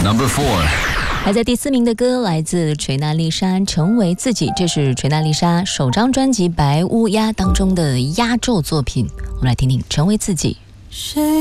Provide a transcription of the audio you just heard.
Number 4. 排在第4名的歌来自锤娜丽莎，《成为自己》，这是锤娜丽莎首张专辑《白乌鸦》当中的压轴作品。我们来听听《成为自己》。